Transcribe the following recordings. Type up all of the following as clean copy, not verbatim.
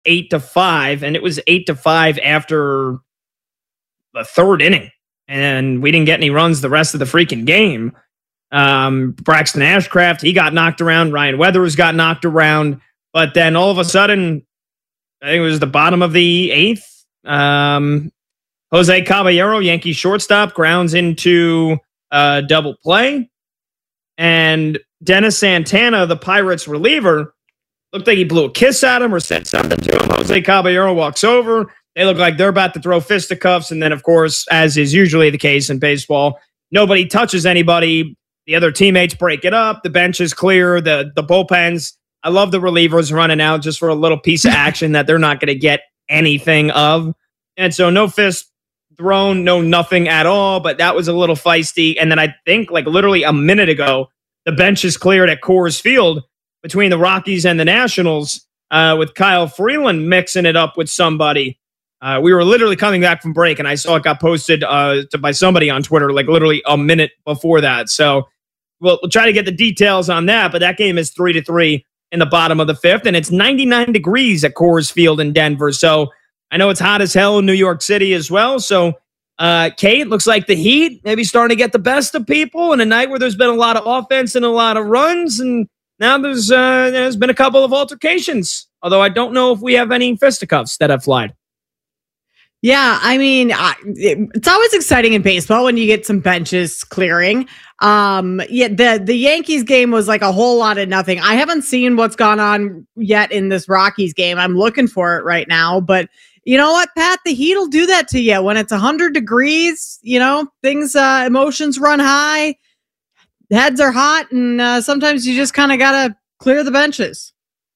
8-5, and it was 8-5 after the third inning, and we didn't get any runs the rest of the freaking game. Braxton Ashcraft, he got knocked around. Ryan Weathers got knocked around, but then all of a sudden, I think it was the bottom of the eighth. Jose Caballero, Yankee shortstop, grounds into double play. And Dennis Santana, the Pirates reliever, looked like he blew a kiss at him or said something to him. Jose Caballero walks over. They look like they're about to throw fisticuffs. And then, of course, as is usually the case in baseball, nobody touches anybody. The other teammates break it up. The bench is clear. The bullpens. I love the relievers running out just for a little piece of action that they're not going to get anything of. And so no fist thrown, no nothing at all, but that was a little feisty. And then I think like literally a minute ago, the bench is cleared at Coors Field between the Rockies and the Nationals with Kyle Freeland mixing it up with somebody. We were literally coming back from break and I saw it got posted by somebody on Twitter like literally a minute before that. So we'll try to get the details on that, but that game is 3-3 in the bottom of the fifth, and it's 99 degrees at Coors Field in Denver. So I know it's hot as hell in New York City as well. So, Kate, looks like the Heat maybe starting to get the best of people in a night where there's been a lot of offense and a lot of runs, and now there's been a couple of altercations. Although I don't know if we have any fisticuffs that have flied. Yeah, I mean, it's always exciting in baseball when you get some benches clearing. The Yankees game was like a whole lot of nothing. I haven't seen what's gone on yet in this Rockies game. I'm looking for it right now, but you know what, Pat? The Heat will do that to you when it's 100 degrees. You know, things, emotions run high, heads are hot, and sometimes you just kind of gotta clear the benches.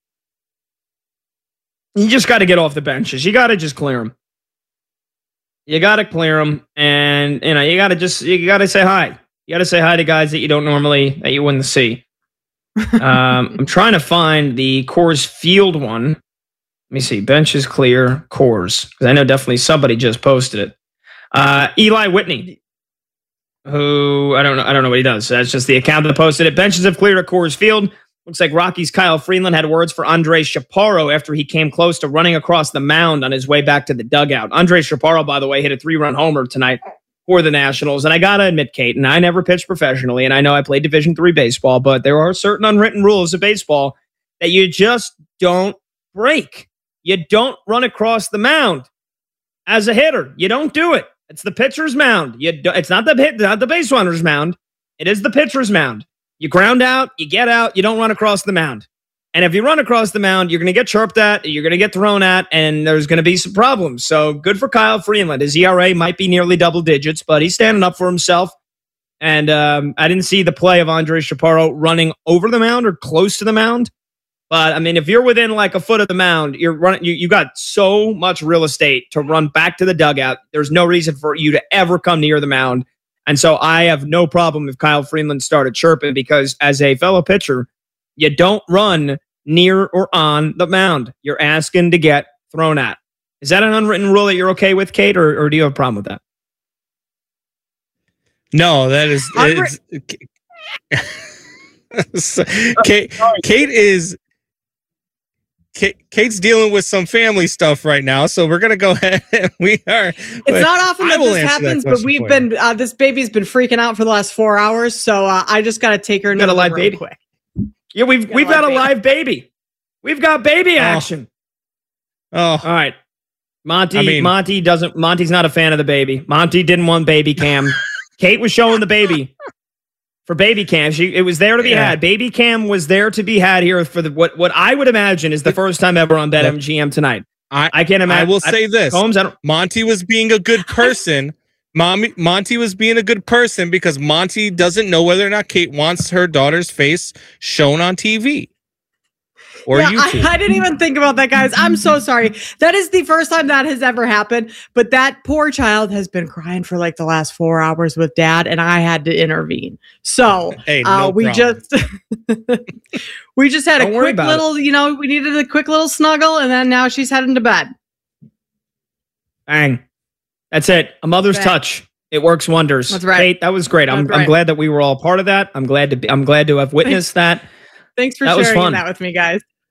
You just got to get off the benches. You got to just clear them. You got to clear them, and you got to say hi. You got to say hi to guys that you wouldn't see. I'm trying to find the Coors Field one. Let me see. Benches clear, Coors. Because I know definitely somebody just posted it. Eli Whitney, who I don't know what he does. That's just the account that posted it. Benches have cleared at Coors Field. Looks like Rockies' Kyle Freeland had words for Andres Chaparro after he came close to running across the mound on his way back to the dugout. Andres Chaparro, by the way, hit a 3-run homer tonight for the Nationals. And I got to admit, Kate, and I never pitched professionally, and I know I played Division III baseball, but there are certain unwritten rules of baseball that you just don't break. You don't run across the mound as a hitter. You don't do it. It's the pitcher's mound. It's not the base runner's mound. It is the pitcher's mound. You ground out, you get out, you don't run across the mound. And if you run across the mound, you're going to get chirped at, you're going to get thrown at, and there's going to be some problems. So good for Kyle Freeland. His ERA might be nearly double digits, but he's standing up for himself. And I didn't see the play of Andres Chaparro running over the mound or close to the mound. But, I mean, if you're within like a foot of the mound, you got so much real estate to run back to the dugout. There's no reason for you to ever come near the mound. And so I have no problem if Kyle Freeland started chirping because as a fellow pitcher, you don't run near or on the mound. You're asking to get thrown at. Is that an unwritten rule that you're okay with, Kate, or do you have a problem with that? No, that is... Kate's dealing with some family stuff right now, so we're gonna go ahead. It's not often that this happens, but we've been this baby's been freaking out for the last 4 hours, so I just gotta take her into the room baby quick. Yeah, we've got a live baby. We've got baby action. Oh, all right. Monty's not a fan of the baby. Monty didn't want baby cam. Kate was showing the baby. For baby cam, it was there to be had. Baby cam was there to be had here for what I would imagine is the first time ever on BetMGM tonight. I can't imagine. I will say this: Holmes, Monty was being a good person. Monty was being a good person because Monty doesn't know whether or not Kate wants her daughter's face shown on TV. Or YouTube. I didn't even think about that, guys. I'm so sorry. That is the first time that has ever happened. But that poor child has been crying for like the last 4 hours with dad, and I had to intervene. So we just had a quick little, we needed a quick little snuggle, and then now she's heading to bed. Bang. That's it. A mother's touch. It works wonders. That's right. Kate, that was great. I'm glad that we were all part of that. I'm glad to have witnessed that. Thanks for sharing that with me, guys.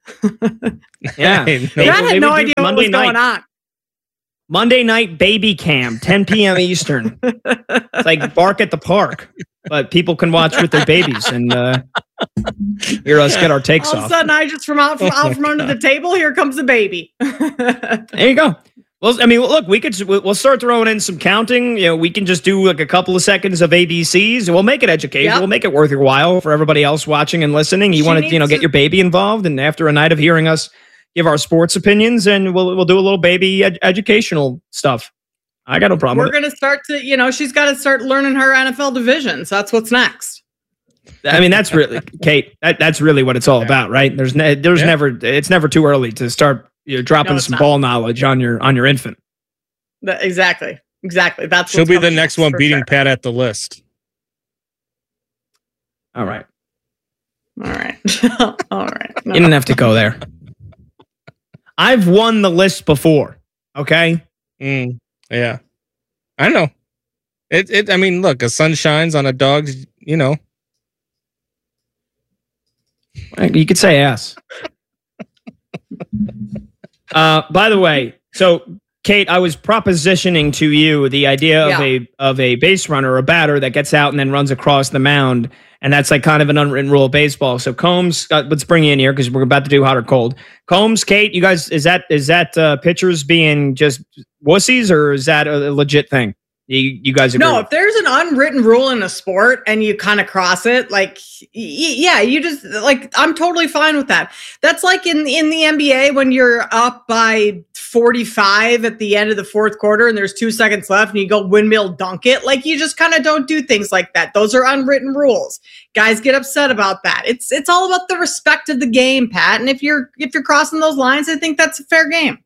Yeah. Hey, Brad had They no would do idea what was going on. Monday night baby cam, 10 p.m. Eastern. It's like Bark at the Park, but people can watch with their babies and hear us get our takes All off. of a sudden, I just from out from under the table. Here comes the baby. There you go. Well, I mean, look, we'll start throwing in some counting. You know, we can just do like a couple of seconds of ABCs. We'll make it educational. Yep. We'll make it worth your while for everybody else watching and listening. You want to, get your baby involved, and after a night of hearing us give our sports opinions, and we'll do a little baby educational stuff. I got no problem. We're going to start to, she's got to start learning her NFL divisions. That's what's next. I mean, that's really, Kate, that's really what it's all about, right? There's never, it's never too early to start dropping some ball knowledge on your infant. Exactly. That's she'll be the next one beating Pat at the list. All right. All right. No. You didn't have to go there. I've won the list before. Okay. Yeah, I know. I mean, look, a sun shines on a dog's. You could say ass. By the way, so Kate, I was propositioning to you the idea of a base runner or a batter that gets out and then runs across the mound. And that's like kind of an unwritten rule of baseball. So Combs, let's bring you in here because we're about to do hot or cold. Combs, Kate, you guys, is that pitchers being just wussies, or is that a legit thing? You guys agree? No, if there's an unwritten rule in a sport and you kind of cross it, like, yeah, you just like, I'm totally fine with that. That's like in the NBA when you're up by 45 at the end of the fourth quarter and there's 2 seconds left and you go windmill dunk it. Like, you just kind of don't do things like that. Those are unwritten rules. Guys get upset about that. It's all about the respect of the game, Pat. And if you're crossing those lines, I think that's a fair game.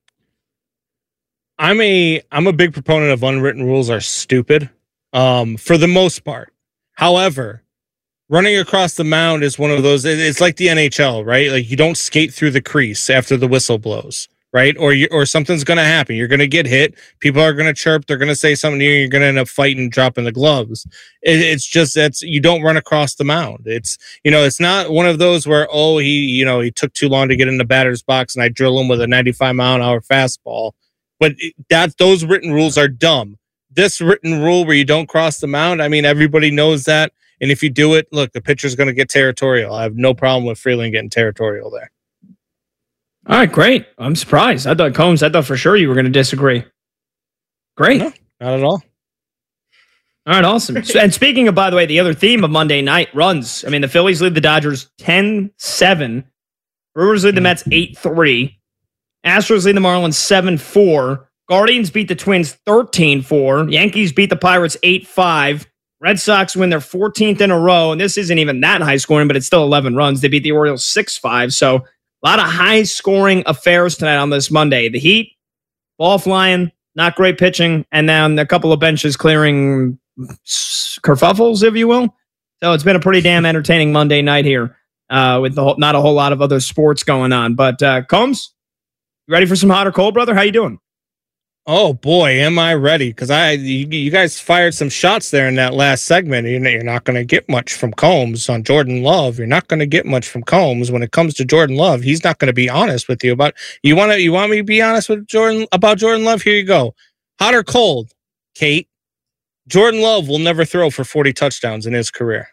I'm a big proponent of unwritten rules are stupid, for the most part. However, running across the mound is one of those. It's like the NHL, right? Like, you don't skate through the crease after the whistle blows, right? Or something's going to happen. You're going to get hit. People are going to chirp. They're going to say something to you. You're going to end up fighting, dropping the gloves. It's just you don't run across the mound. It's not one of those where he took too long to get in the batter's box and I drill him with a 95-mile-an-hour fastball. But those written rules are dumb. This written rule where you don't cross the mound, I mean, everybody knows that. And if you do it, look, the pitcher's going to get territorial. I have no problem with Freeland getting territorial there. All right, great. I'm surprised. I thought for sure you were going to disagree. Great. No, not at all. All right, awesome. So, and speaking of, by the way, the other theme of Monday night runs. I mean, the Phillies lead the Dodgers 10-7. Brewers lead the Mets 8-3. Astros lead the Marlins 7-4. Guardians beat the Twins 13-4. Yankees beat the Pirates 8-5. Red Sox win their 14th in a row. And this isn't even that high scoring, but it's still 11 runs. They beat the Orioles 6-5. So a lot of high scoring affairs tonight on this Monday. The Heat, ball flying, not great pitching, and then a couple of benches clearing kerfuffles, if you will. So it's been a pretty damn entertaining Monday night here with not a whole lot of other sports going on. But Combs, you ready for some hot or cold, brother? How you doing? Oh boy, am I ready? Because you guys fired some shots there in that last segment. You're not going to get much from Combs on Jordan Love. You're not going to get much from Combs when it comes to Jordan Love. He's not going to be honest with you about. You want me to be honest with Jordan about Jordan Love? Here you go. Hot or cold, Kate? Jordan Love will never throw for 40 touchdowns in his career.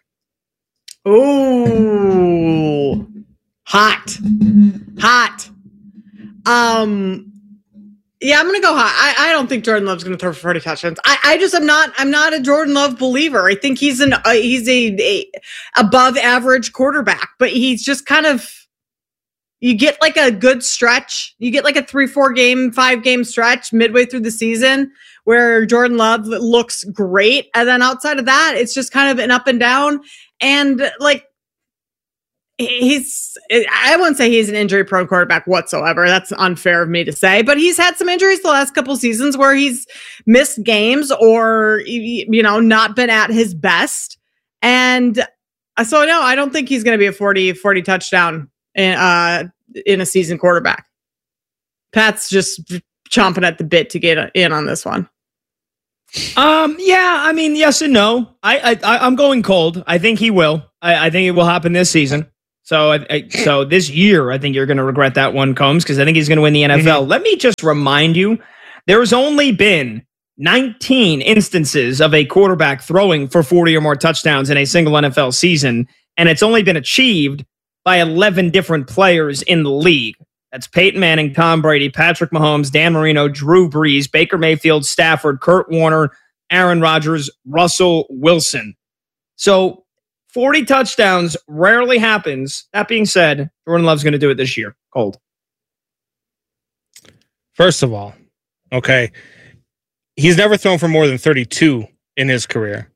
Ooh, hot. Yeah, I'm going to go high. I don't think Jordan Love's going to throw for 40 touchdowns. I'm not a Jordan Love believer. I think he's a above average quarterback, but he's just kind of, you get like a good stretch. You get like a 3-4 game, 5 game stretch midway through the season where Jordan Love looks great. And then outside of that, it's just kind of an up and down. And like, I wouldn't say he's an injury prone quarterback whatsoever. That's unfair of me to say, but he's had some injuries the last couple seasons where he's missed games or, not been at his best. And so, no, I don't think he's going to be a 40 touchdown in a season quarterback. Pat's just chomping at the bit to get in on this one. Yeah, I mean, yes and no. I'm going cold. I think he will. I think it will happen this season. So this year, I think you're going to regret that one, Combs, because I think he's going to win the NFL. Mm-hmm. Let me just remind you, there's only been 19 instances of a quarterback throwing for 40 or more touchdowns in a single NFL season, and it's only been achieved by 11 different players in the league. That's Peyton Manning, Tom Brady, Patrick Mahomes, Dan Marino, Drew Brees, Baker Mayfield, Stafford, Kurt Warner, Aaron Rodgers, Russell Wilson. So 40 touchdowns rarely happens. That being said, Jordan Love's going to do it this year. Cold. First of all, okay, he's never thrown for more than 32 in his career.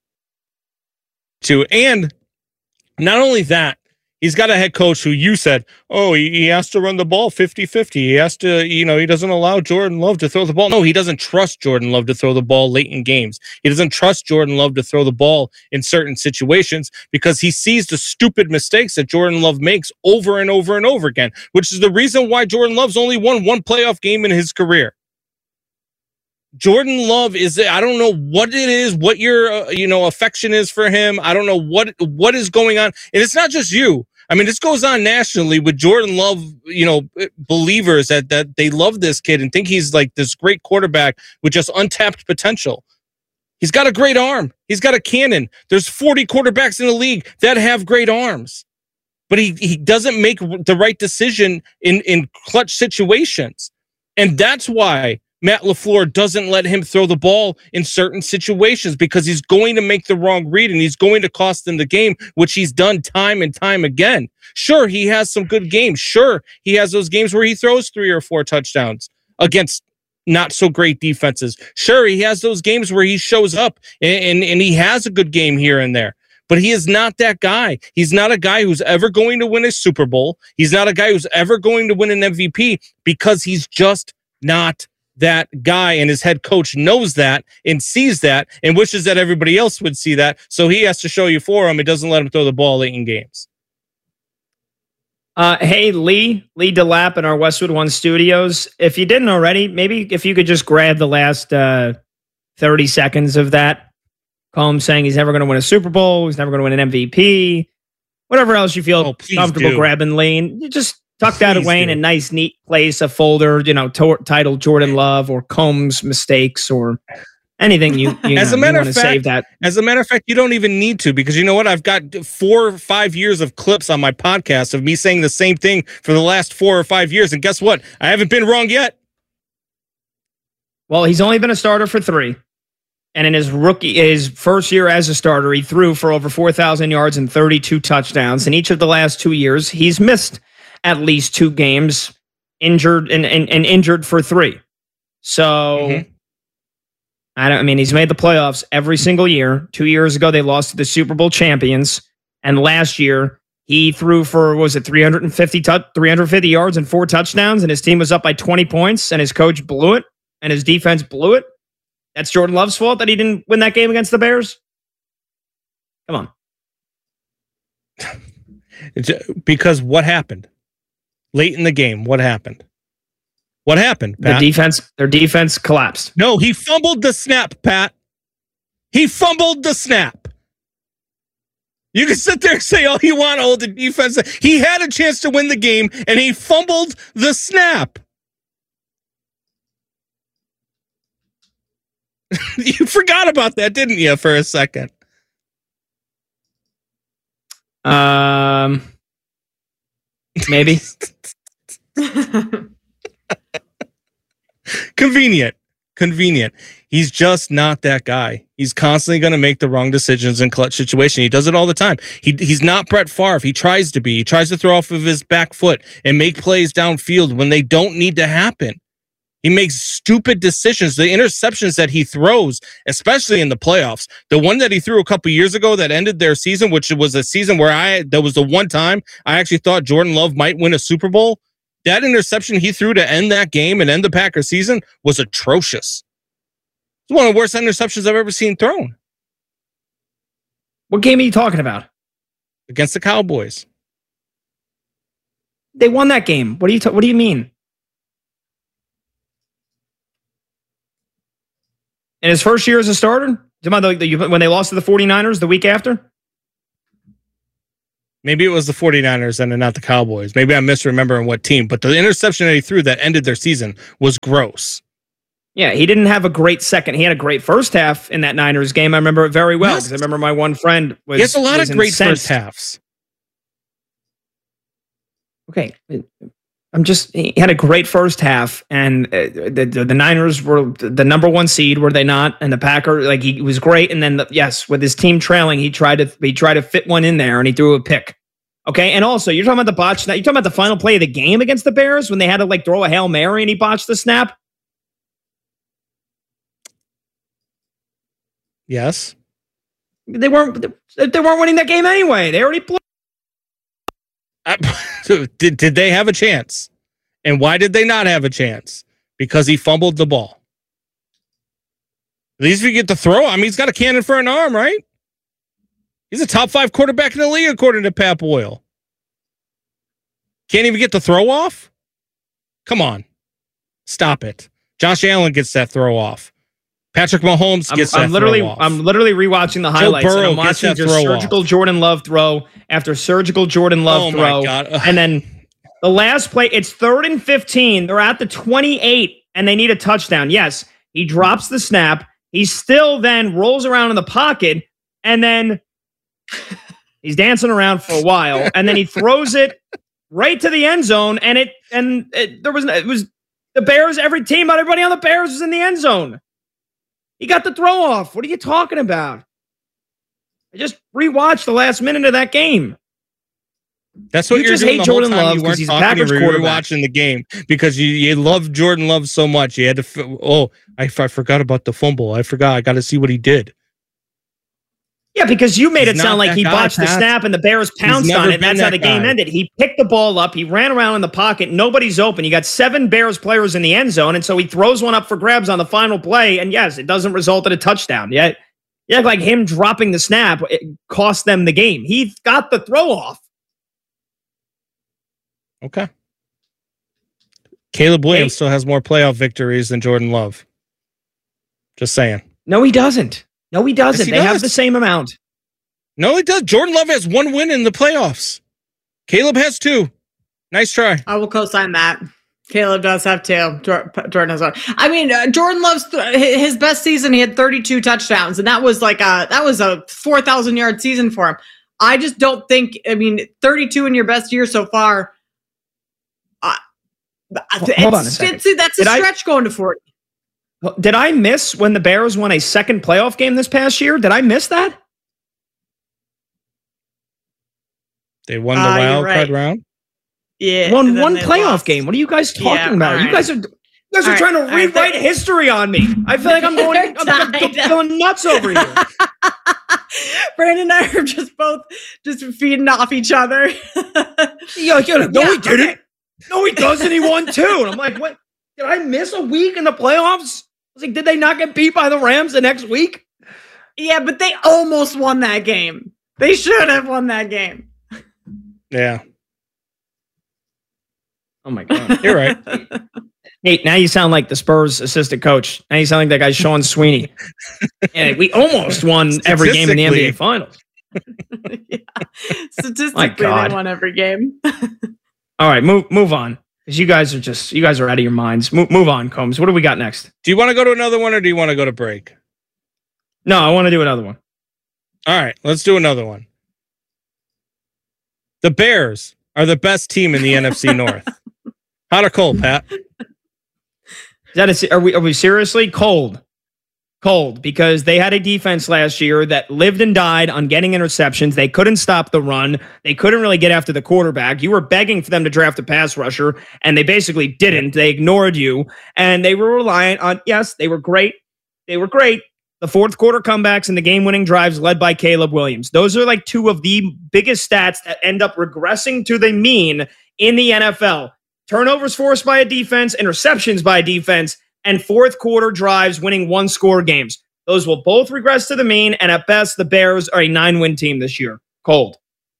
And not only that, he's got a head coach who you said, he has to run the ball 50-50. He has to, he doesn't allow Jordan Love to throw the ball. No, he doesn't trust Jordan Love to throw the ball late in games. He doesn't trust Jordan Love to throw the ball in certain situations because he sees the stupid mistakes that Jordan Love makes over and over and over again, which is the reason why Jordan Love's only won one playoff game in his career. Jordan Love I don't know what it is, what your, affection is for him. I don't know what is going on. And it's not just you. I mean, this goes on nationally with Jordan Love, believers that they love this kid and think he's like this great quarterback with just untapped potential. He's got a great arm. He's got a cannon. There's 40 quarterbacks in the league that have great arms, but he doesn't make the right decision in clutch situations. And that's why Matt LaFleur doesn't let him throw the ball in certain situations because he's going to make the wrong read and he's going to cost them the game, which he's done time and time again. Sure, he has some good games. Sure, he has those games where he throws 3 or 4 touchdowns against not so great defenses. Sure, he has those games where he shows up and he has a good game here and there. But he is not that guy. He's not a guy who's ever going to win a Super Bowl. He's not a guy who's ever going to win an MVP because he's just not that guy, and his head coach knows that and sees that and wishes that everybody else would see that. So he has to show you for him. It doesn't let him throw the ball late in games. Hey, Lee DeLapp in our Westwood One studios. If you didn't already, maybe if you could just grab the last 30 seconds of that. Combs saying he's never going to win a Super Bowl. He's never going to win an MVP. Whatever else you feel comfortable grabbing, Lee. You just tuck that away in a nice, neat place, a folder, titled Jordan Love or Combs mistakes or anything you want to save that. As a matter of fact, you don't even need to because you know what? I've got 4 or 5 years of clips on my podcast of me saying the same thing for the last 4 or 5 years. And guess what? I haven't been wrong yet. Well, he's only been a starter for 3. And in his first year as a starter, he threw for over 4,000 yards and 32 touchdowns. In each of the last 2 years, he's missed at least 2 games, injured and injured for 3. So, he's made the playoffs every single year. 2 years ago, they lost to the Super Bowl champions. And last year, he threw for, 350 yards and 4 touchdowns, and his team was up by 20 points, and his coach blew it, and his defense blew it. That's Jordan Love's fault that he didn't win that game against the Bears? Come on. Because what happened? Late in the game, what happened? What happened, Pat? Their defense collapsed. No, he fumbled the snap, Pat. He fumbled the snap. You can sit there and say all you want, the defense. He had a chance to win the game, and he fumbled the snap. You forgot about that, didn't you, for a second? Maybe. Convenient. He's just not that guy. He's constantly going to make the wrong decisions in clutch situation. He does it all the time. He's not Brett Favre. He tries to be. He tries to throw off of his back foot and make plays downfield when they don't need to happen. He makes stupid decisions. The interceptions that he throws, especially in the playoffs, the one that he threw a couple years ago that ended their season, which was a season where that was the one time I actually thought Jordan Love might win a Super Bowl. That interception he threw to end that game and end the Packers season was atrocious. It's one of the worst interceptions I've ever seen thrown. What game are you talking about? Against the Cowboys. They won that game. What do you mean? In his first year as a starter? When they lost to the 49ers the week after? Maybe it was the 49ers and not the Cowboys. Maybe I'm misremembering what team, but the interception that he threw that ended their season was gross. Yeah, he didn't have a great second. He had a great first half in that Niners game. I remember it very well because I remember my one friend was. He has a lot of great incensed. first halves. Okay, he had a great first half, and the Niners were the number one seed, were they not? And the Packers, he was great. And then with his team trailing, he tried to fit one in there, and he threw a pick. Okay, and also you're talking about the botch. You're talking about the final play of the game against the Bears when they had to throw a Hail Mary and he botched the snap. Yes, they weren't winning that game anyway. They already blew. Did they have a chance? And why did they not have a chance? Because he fumbled the ball. At least if you get the throw, he's got a cannon for an arm, right? He's a top 5 quarterback in the league, according to Pat Boyle. Can't even get the throw off? Come on. Stop it. Josh Allen gets that throw off. Patrick Mahomes gets that throw off. I'm literally rewatching the highlights. And I'm watching just surgical Jordan Love throw after surgical Jordan Love throw. My God. And then the last play, it's 3rd and 15. They're at the 28, and they need a touchdown. Yes, he drops the snap. He still then rolls around in the pocket, and then he's dancing around for a while, and then he throws it right to the end zone, and it was the Bears. Everybody on the Bears was in the end zone. He got the throw off. What are you talking about? I just rewatched the last minute of that game. That's what you you're just doing hate the whole Jordan time. Love You weren't because he's a talking. Packers You were quarterback. watching the game because you love Jordan Love so much. You had to. I forgot about the fumble. I forgot. I got to see what he did. Yeah, because you made He's it sound not like he that guy, botched the Pat. snap and the Bears pounced on it. And that's how the game ended. He picked the ball up. He ran around in the pocket. Nobody's open. You got 7 Bears players in the end zone. And so he throws one up for grabs on the final play. And yes, it doesn't result in a touchdown. Yet, like him dropping the snap, it cost them the game. He got the throw off. Okay. Caleb Williams still has more playoff victories than Jordan Love. Just saying. No, he doesn't. No, he doesn't. Yes, he they does. have the same amount. No, he does. Jordan Love has 1 win in the playoffs. Caleb has 2. Nice try. I will co-sign that. Caleb does have 2. Jordan has 1. I mean, Jordan Love's his best season. He had 32 touchdowns, and that was a 4,000 yard season for him. I just don't think. 32 in your best year so far. Hold on a second. That's a stretch going to 40. Did I miss when the Bears won a second playoff game this past year? Did I miss that? They won the wild card round. Yeah, won one playoff game. What are you guys talking about? Right. You guys are trying to rewrite history on me. I feel like I'm going nuts over here. Brandon and I are just feeding off each other. He didn't. No, he doesn't. He won 2. And I'm like, what? Did I miss a week in the playoffs? I was like, did they not get beat by the Rams the next week? Yeah, but they almost won that game. They should have won that game. Yeah. Oh my God. You're right. Hey, now you sound like the Spurs assistant coach. Now you sound like that guy Sean Sweeney. And we almost won every game in the NBA Finals. Yeah. Statistically, they won every game. All right, move on. Because you guys are out of your minds. Move on, Combs. What do we got next? Do you want to go to another one or do you want to go to break? No, I want to do another one. All right, let's do another one. The Bears are the best team in the NFC North. Hot or cold, Pat? Are we seriously cold? Cold, because they had a defense last year that lived and died on getting interceptions. They couldn't stop the run. They couldn't really get after the quarterback. You were begging for them to draft a pass rusher, and they basically didn't. They ignored you, and they were reliant on, yes, they were great. They were great. The fourth quarter comebacks and the game-winning drives led by Caleb Williams. Those are like 2 of the biggest stats that end up regressing to the mean in the NFL. Turnovers forced by a defense, interceptions by a defense, and fourth quarter drives winning 1-score games. Those will both regress to the mean, and at best, the Bears are a 9-win team this year. Cold.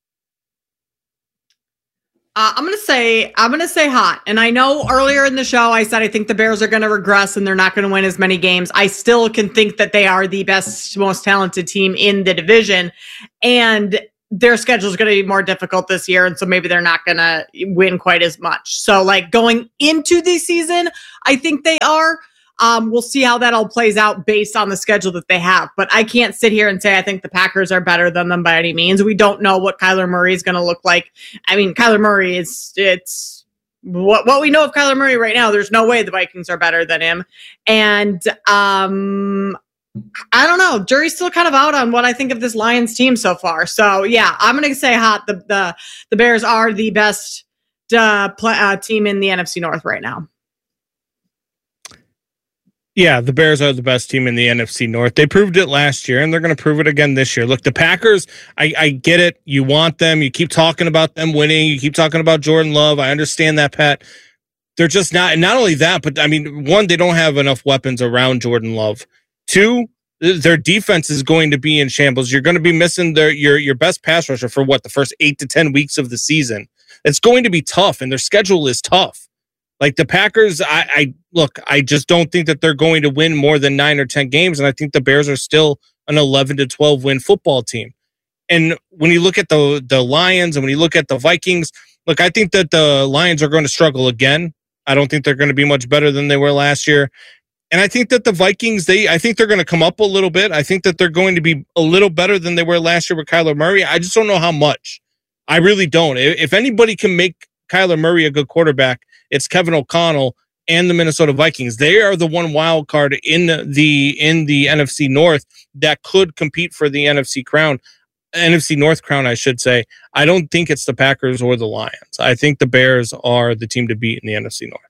I'm gonna say hot. And I know earlier in the show I said I think the Bears are going to regress and they're not going to win as many games. I still can think that they are the best, most talented team in the division. And their schedule is going to be more difficult this year. And so maybe they're not going to win quite as much. So like going into the season, I think they are. We'll see how that all plays out based on the schedule that they have. But I can't sit here and say I think the Packers are better than them by any means. We don't know what Kyler Murray is going to look like. I mean, Kyler Murray it's what we know of Kyler Murray right now. There's no way the Vikings are better than him. And I don't know. Jury's still kind of out on what I think of this Lions team so far. So yeah, I'm going to say hot. The Bears are the best team in the NFC North right now. Yeah, the Bears are the best team in the NFC North. They proved it last year, and they're going to prove it again this year. Look, the Packers, I get it. You want them. You keep talking about them winning. You keep talking about Jordan Love. I understand that, Pat. They're just not. And not only that, but I mean, one, they don't have enough weapons around Jordan Love. Two, their defense is going to be in shambles. You're going to be missing your best pass rusher for the first 8 to 10 weeks of the season. It's going to be tough, and their schedule is tough. Like the Packers, I just don't think that they're going to win more than 9 or 10 games, and I think the Bears are still an 11 to 12 win football team. And when you look at the Lions and when you look at the Vikings, look, I think that the Lions are going to struggle again. I don't think they're going to be much better than they were last year. And I think that the Vikings, I think they're going to come up a little bit. I think that they're going to be a little better than they were last year with Kyler Murray. I just don't know how much. I really don't. If anybody can make Kyler Murray a good quarterback, it's Kevin O'Connell and the Minnesota Vikings. They are the one wild card in the NFC North that could compete for the NFC North crown, I should say. I don't think it's the Packers or the Lions. I think the Bears are the team to beat in the NFC North.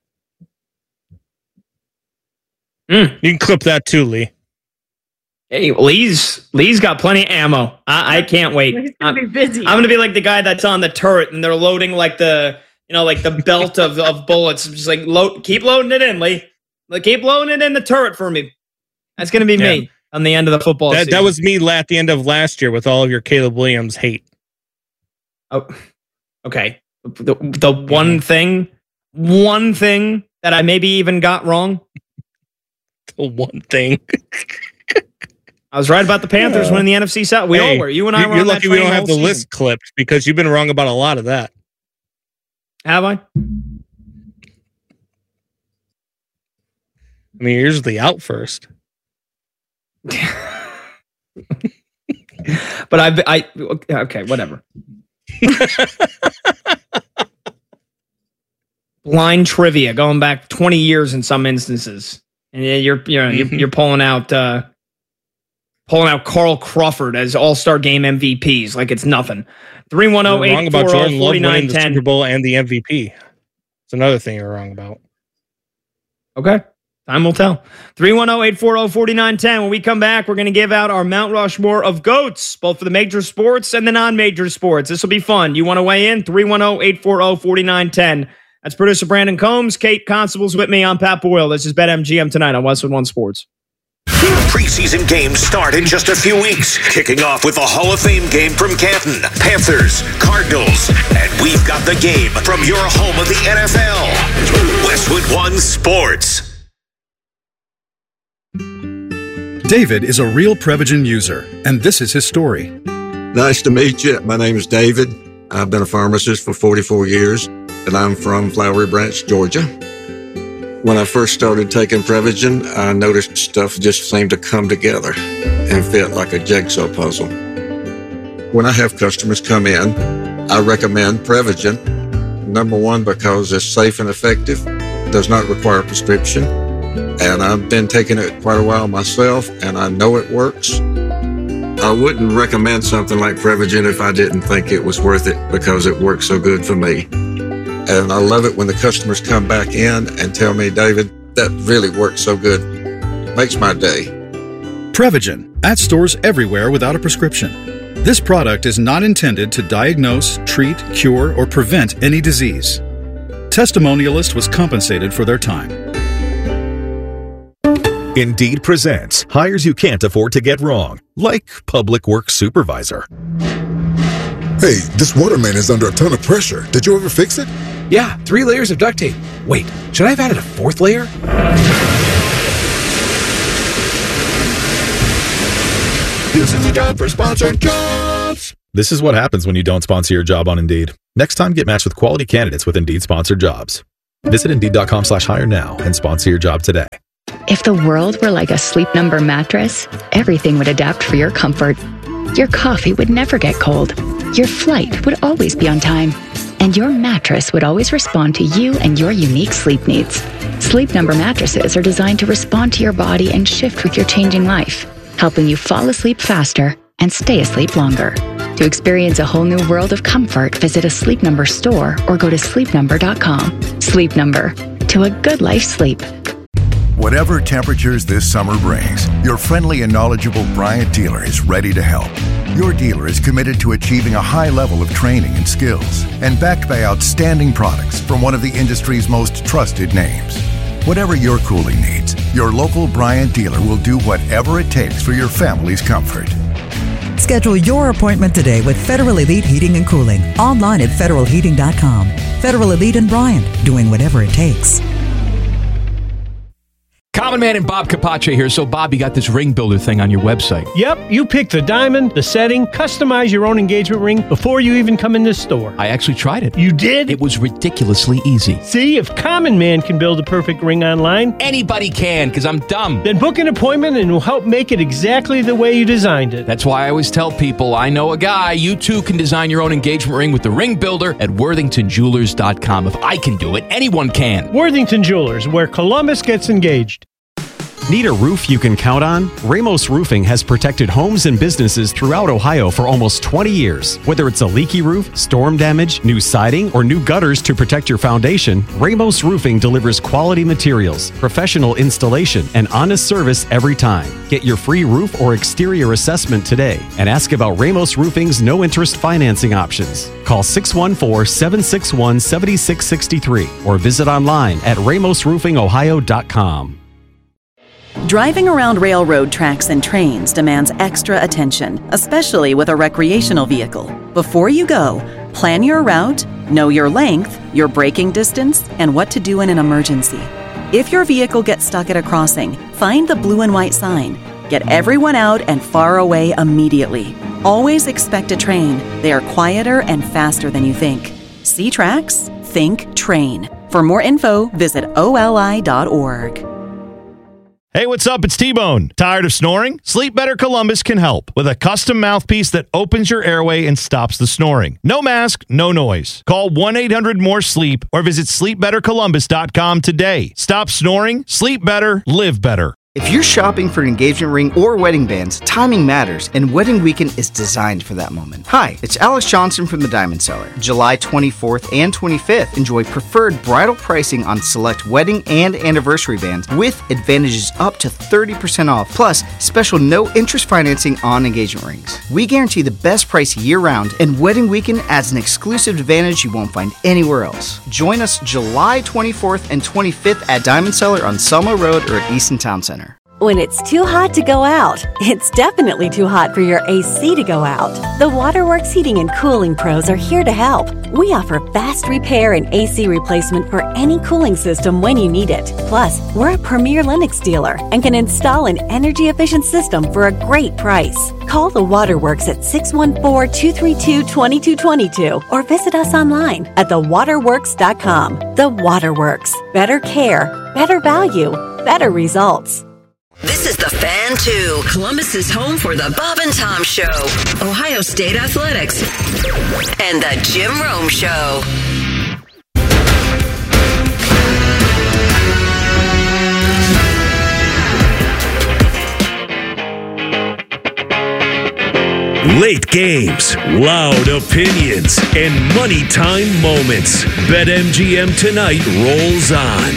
You can clip that too, Lee. Hey, Lee's got plenty of ammo. I can't wait. He's gonna be busy. I'm gonna be like the guy that's on the turret and they're loading like the belt of bullets. Just like keep loading it in, Lee. Keep loading it in the turret for me. That's gonna be me on the end of the football season. That was me at the end of last year with all of your Caleb Williams hate. Oh, okay. The one thing that I maybe even got wrong. The one thing. I was right about the Panthers winning the NFC South. We all were. You and I were. You're on lucky that we don't have the season. list clipped because you've been wrong about a lot of that. Have I? I mean, you're usually out first. But okay, whatever. Blind trivia going back 20 years in some instances, and you're pulling out Carl Crawford as All-Star Game MVPs like it's nothing. 310-840-4910. The Super Bowl and the MVP. It's another thing you're wrong about. Okay. Time will tell. 310-840-4910. When we come back, we're going to give out our Mount Rushmore of GOATs, both for the major sports and the non-major sports. This will be fun. You want to weigh in? 310-840-4910. That's producer Brandon Combs. Kate Constable's with me. I'm Pat Boyle. This is BetMGM tonight on Westwood One Sports. Preseason games start in just a few weeks, kicking off with a Hall of Fame game from Canton, Panthers, Cardinals, and we've got the game from your home of the NFL, Westwood One Sports. David is a real Prevagen user, and this is his story. Nice to meet you. My name is David. I've been a pharmacist for 44 years, and I'm from Flowery Branch, Georgia. When I first started taking Prevagen, I noticed stuff just seemed to come together and fit like a jigsaw puzzle. When I have customers come in, I recommend Prevagen. Number one, because it's safe and effective, does not require a prescription, and I've been taking it quite a while myself, and I know it works. I wouldn't recommend something like Prevagen if I didn't think it was worth it because it works so good for me. And I love it when the customers come back in and tell me, David, that really works so good. Makes my day. Prevagen, at stores everywhere without a prescription. This product is not intended to diagnose, treat, cure, or prevent any disease. Testimonialist was compensated for their time. Indeed presents hires you can't afford to get wrong, like public works supervisor. Hey, this water main is under a ton of pressure. Did you ever fix it? Yeah, 3 layers of duct tape. Wait, should I have added a 4th layer? This is a job for Sponsored Jobs. This is what happens when you don't sponsor your job on Indeed. Next time, get matched with quality candidates with Indeed sponsored jobs. Visit Indeed.com/hire now and sponsor your job today. If the world were like a Sleep Number mattress, everything would adapt for your comfort. Your coffee would never get cold. Your flight would always be on time. And your mattress would always respond to you and your unique sleep needs. Sleep Number mattresses are designed to respond to your body and shift with your changing life, helping you fall asleep faster and stay asleep longer. To experience a whole new world of comfort, visit a Sleep Number store or go to sleepnumber.com. Sleep Number, to a good life sleep. Whatever temperatures this summer brings, your friendly and knowledgeable Bryant dealer is ready to help. Your dealer is committed to achieving a high level of training and skills, and backed by outstanding products from one of the industry's most trusted names. Whatever your cooling needs, your local Bryant dealer will do whatever it takes for your family's comfort. Schedule your appointment today with Federal Elite Heating and Cooling, online at federalheating.com. Federal Elite and Bryant, doing whatever it takes. Common Man and Bob Capace here. So, Bob, you got this ring builder thing on your website. Yep, you pick the diamond, the setting, customize your own engagement ring before you even come in this store. I actually tried it. You did? It was ridiculously easy. See, if Common Man can build a perfect ring online, anybody can, because I'm dumb. Then book an appointment and we'll help make it exactly the way you designed it. That's why I always tell people, I know a guy. You too can design your own engagement ring with the ring builder at worthingtonjewelers.com. If I can do it, anyone can. Worthington Jewelers, where Columbus gets engaged. Need a roof you can count on? Ramos Roofing has protected homes and businesses throughout Ohio for almost 20 years. Whether it's a leaky roof, storm damage, new siding, or new gutters to protect your foundation, Ramos Roofing delivers quality materials, professional installation, and honest service every time. Get your free roof or exterior assessment today and ask about Ramos Roofing's no-interest financing options. Call 614-761-7663 or visit online at ramosroofingohio.com. Driving around railroad tracks and trains demands extra attention, especially with a recreational vehicle. Before you go, plan your route, know your length, your braking distance, and what to do in an emergency. If your vehicle gets stuck at a crossing, find the blue and white sign. Get everyone out and far away immediately. Always expect a train. They are quieter and faster than you think. See tracks? Think train. For more info, visit oli.org. Hey, what's up? It's T-Bone. Tired of snoring? Sleep Better Columbus can help with a custom mouthpiece that opens your airway and stops the snoring. No mask, no noise. Call 1-800-MORE-SLEEP or visit sleepbettercolumbus.com today. Stop snoring, sleep better, live better. If you're shopping for an engagement ring or wedding bands, timing matters, and Wedding Weekend is designed for that moment. Hi, it's Alex Johnson from the Diamond Cellar. July 24th and 25th, enjoy preferred bridal pricing on select wedding and anniversary bands with advantages up to 30% off, plus special no-interest financing on engagement rings. We guarantee the best price year-round, and Wedding Weekend adds an exclusive advantage you won't find anywhere else. Join us July 24th and 25th at Diamond Cellar on Selma Road or at Easton Town Center. When it's too hot to go out, it's definitely too hot for your AC to go out. The Waterworks Heating and Cooling Pros are here to help. We offer fast repair and AC replacement for any cooling system when you need it. Plus, we're a premier Lennox dealer and can install an energy-efficient system for a great price. Call the Waterworks at 614-232-2222 or visit us online at thewaterworks.com. The Waterworks. Better care, better value, better results. This is the Fan 2, Columbus's home for the Bob and Tom Show, Ohio State Athletics, and the Jim Rome Show. Late games, loud opinions, and money time moments. BetMGM tonight rolls on.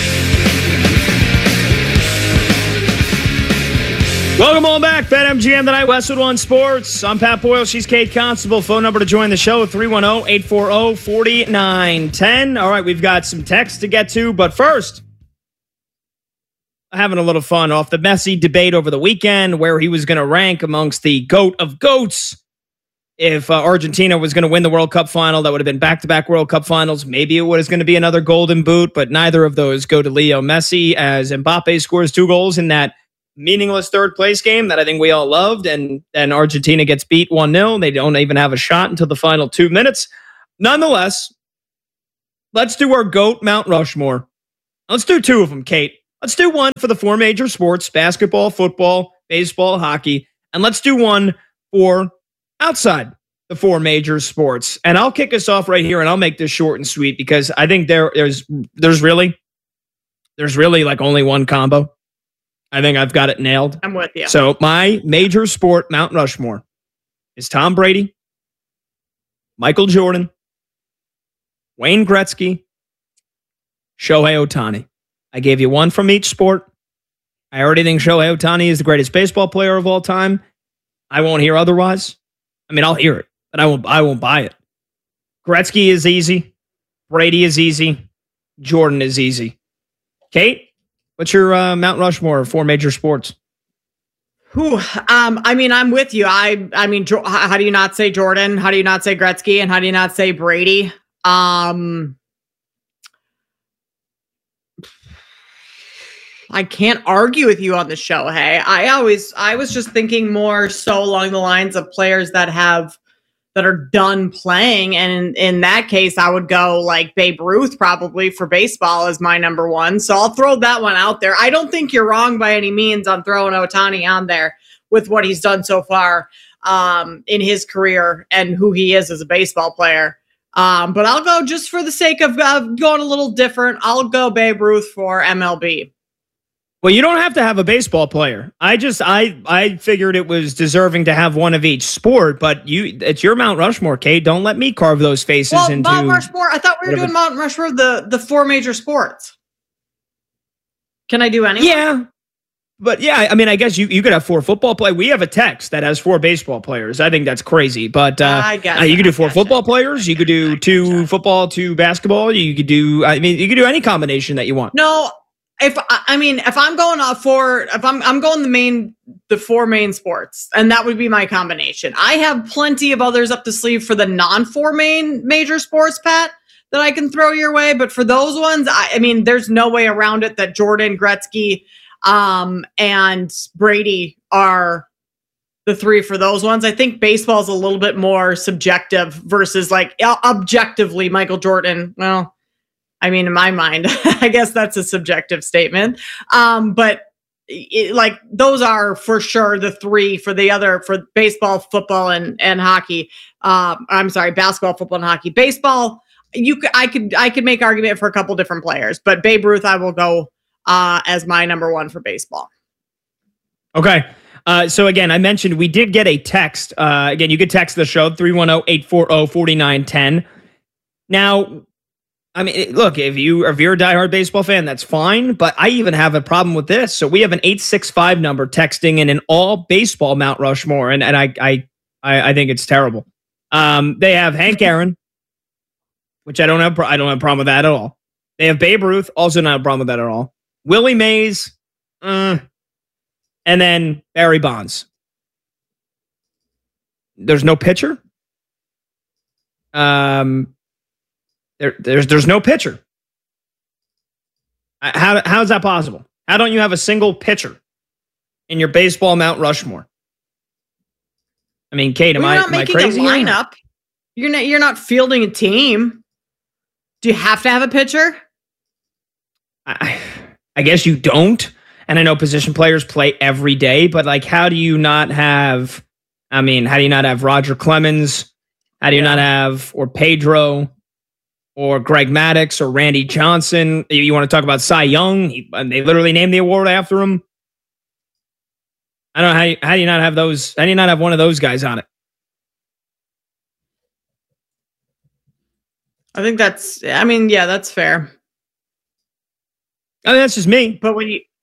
Welcome on back. BetMGM tonight, Westwood One Sports. I'm Pat Boyle. She's Kate Constable. Phone number to join the show, 310-840-4910. All right, we've got some text to get to, but first, having a little fun off the messy debate over the weekend where he was going to rank amongst the GOAT of GOATs. If Argentina was going to win the World Cup final, that would have been back-to-back World Cup finals. Maybe it was going to be another golden boot, but neither of those go to Leo Messi as Mbappe scores 2 goals in that meaningless third place game that I think we all loved, and Argentina gets beat 1-0. They don't even have a shot until the final 2 minutes. Nonetheless, let's do our GOAT Mount Rushmore. Let's do 2 of them, Kate. Let's do one for the 4 major sports, basketball, football, baseball, hockey, and let's do one for outside the 4 major sports. And I'll kick us off right here, and I'll make this short and sweet because I think there's really like only one combo. I think I've got it nailed. I'm with you. So my major sport Mount Rushmore is Tom Brady, Michael Jordan, Wayne Gretzky, Shohei Ohtani. I gave you one from each sport. I already think Shohei Ohtani is the greatest baseball player of all time. I won't hear otherwise. I mean, I'll hear it, but I won't buy it. Gretzky is easy. Brady is easy. Jordan is easy. Kate, what's your Mount Rushmore of 4 major sports? I mean, I'm with you. I mean, how do you not say Jordan? How do you not say Gretzky? And how do you not say Brady? I can't argue with you on the show. Hey, I was just thinking more so along the lines of players that are done playing. And in that case, I would go like Babe Ruth probably for baseball as my number 1. So I'll throw that one out there. I don't think you're wrong by any means on throwing Ohtani on there with what he's done so far in his career and who he is as a baseball player. But I'll go just for the sake of going a little different. I'll go Babe Ruth for MLB. Well, you don't have to have a baseball player. I figured it was deserving to have one of each sport, but it's your Mount Rushmore, Kate. Don't let me carve those faces into Mount Rushmore. I thought we were doing Mount Rushmore of the 4 major sports. Can I do any? Yeah. But yeah, I mean, I guess you could have 4 football players. We have a text that has 4 baseball players. I think that's crazy. But you could do 4 football players. You could do 2 football, 2 basketball. You could do any combination that you want. No. If I'm going I'm going the 4 main sports, and that would be my combination. I have plenty of others up the sleeve for the non-4 major sports, Pat, that I can throw your way. But for those ones, I mean, there's no way around it that Jordan, Gretzky, and Brady are the 3 for those ones. I think baseball is a little bit more subjective versus like objectively Michael Jordan. Well, I mean, in my mind, I guess that's a subjective statement. But like those are for sure the 3 for baseball, football, and hockey. I'm sorry, basketball, football, and hockey. Baseball, I could make argument for a couple different players, but Babe Ruth, I will go as my number 1 for baseball. Okay. So again, I mentioned we did get a text. Again, you could text the show 310-840-4910. Now, I mean, look, if you're a diehard baseball fan, that's fine. But I even have a problem with this. So we have an 865 number texting in an all baseball Mount Rushmore, and I think it's terrible. They have Hank Aaron, which I don't have a problem with that at all. They have Babe Ruth, also not a problem with that at all. Willie Mays, and then Barry Bonds. There's no pitcher. There's no pitcher. How is that possible? How don't you have a single pitcher in your baseball Mount Rushmore? I mean, Kate, am I crazy? A lineup. You're not fielding a team. Do you have to have a pitcher? I guess you don't. And I know position players play every day, but like, how do you not have Roger Clemens? How do you not have, or Pedro, or Greg Maddux, or Randy Johnson? You want to talk about Cy Young? They literally named the award after him. I don't know how do you not have those? How do you not have one of those guys on it? I think that's fair. I mean, that's just me. But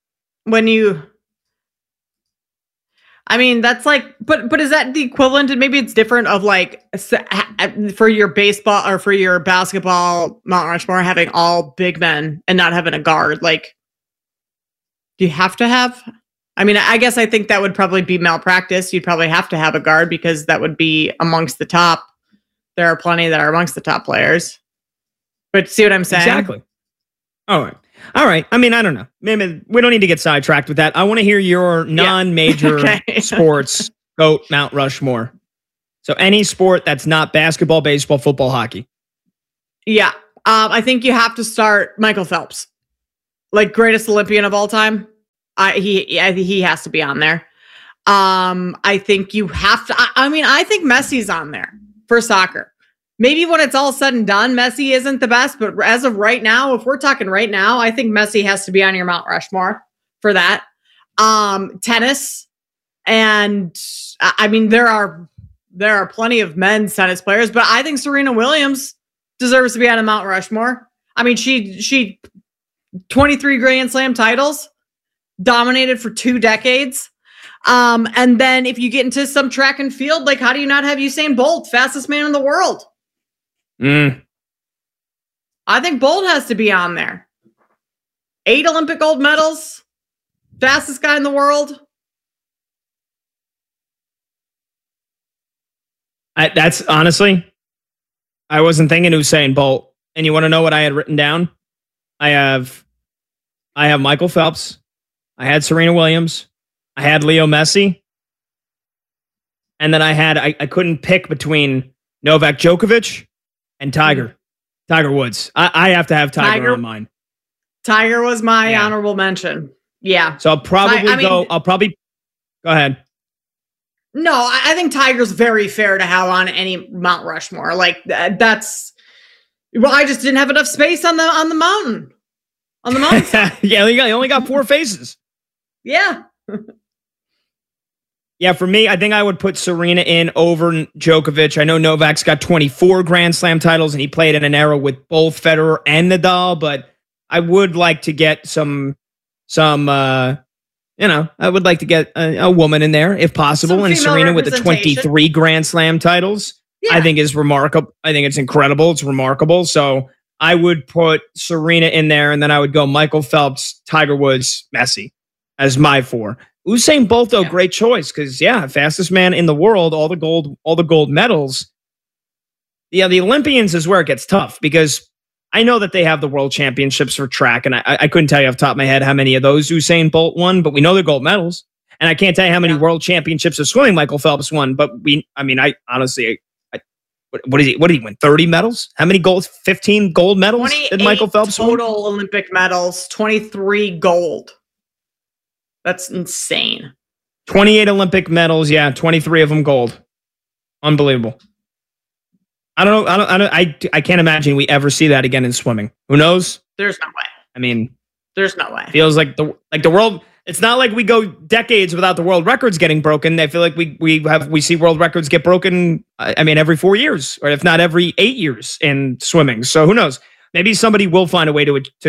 I mean, that's like, but is that the equivalent? And maybe it's different of like for your baseball or for your basketball Mount Rushmore having all big men and not having a guard. Like, do you have to have? I mean, I guess I think that would probably be malpractice. You'd probably have to have a guard because that would be amongst the top. There are plenty that are amongst the top players. But see what I'm saying? Exactly. All right. All right. I mean, I don't know. Maybe we don't need to get sidetracked with that. I want to hear your non-major sports GOAT Mount Rushmore. So any sport that's not basketball, baseball, football, hockey. Yeah. I think you have to start Michael Phelps. Like greatest Olympian of all time. He has to be on there. I think you have to. I think Messi's on there for soccer. Maybe when it's all said and done, Messi isn't the best, but as of right now, if we're talking right now, I think Messi has to be on your Mount Rushmore for that. Tennis, and I mean there are plenty of men's tennis players, but I think Serena Williams deserves to be on a Mount Rushmore. I mean, she 23 Grand Slam titles, dominated for 2 decades. And then if you get into some track and field, like how do you not have Usain Bolt, fastest man in the world? I think Bolt has to be on there. 8 Olympic gold medals, fastest guy in the world. That's honestly, I wasn't thinking Usain Bolt. And you want to know what I had written down? I have Michael Phelps. I had Serena Williams. I had Leo Messi. And then I couldn't pick between Novak Djokovic and Tiger Woods. I have to have Tiger on mine. Tiger was my honorable mention. Yeah. So I'll probably go ahead. No, I think Tiger's very fair to have on any Mount Rushmore. Like that's, well, I just didn't have enough space on the mountain. On the mountain. Yeah, he only got 4 faces. Yeah. Yeah, for me, I think I would put Serena in over Djokovic. I know Novak's got 24 Grand Slam titles, and he played in an era with both Federer and Nadal, but I would like to get some I would like to get a woman in there, if possible, and Serena with the 23 Grand Slam titles, I think is remarkable. I think it's incredible. It's remarkable. So I would put Serena in there, and then I would go Michael Phelps, Tiger Woods, Messi as my 4. Usain Bolt, though, great choice because fastest man in the world, all the gold medals. Yeah, the Olympians is where it gets tough because I know that they have the world championships for track, and I couldn't tell you off the top of my head how many of those Usain Bolt won, but we know they're gold medals, and I can't tell you how many world championships of swimming Michael Phelps won. But I honestly, what did he win? 30 medals? How many gold? 15 gold medals did Michael Phelps win? Total Olympic medals, 23 gold. That's insane. 28 Olympic medals, 23 of them gold. Unbelievable. I don't know. I can't imagine we ever see that again in swimming. Who knows? There's no way. I mean, there's no way. Feels like the world. It's not like we go decades without the world records getting broken. I feel like we see world records get broken. I mean, every 4 years, or if not every 8 years in swimming. So who knows? Maybe somebody will find a way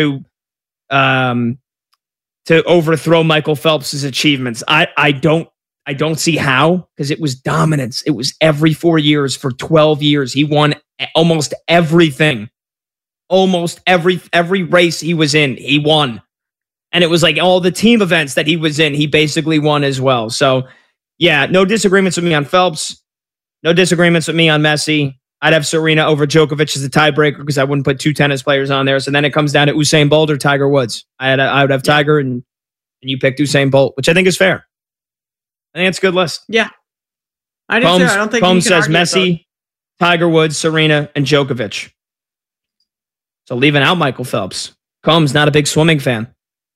to overthrow Michael Phelps' achievements. I don't see how, because it was dominance. It was every 4 years for 12 years. He won almost everything. Almost every race he was in, he won. And it was like all the team events that he was in, he basically won as well. So, yeah, no disagreements with me on Phelps. No disagreements with me on Messi. I'd have Serena over Djokovic as the tiebreaker because I wouldn't put 2 tennis players on there. So then it comes down to Usain Bolt or Tiger Woods. I would have Tiger and you picked Usain Bolt, which I think is fair. I think it's a good list. Yeah. I do too. I don't think Combs says Messi, Tiger Woods, Serena, and Djokovic. So leaving out Michael Phelps. Combs, not a big swimming fan.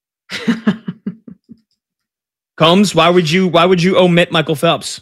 Combs, why would you omit Michael Phelps?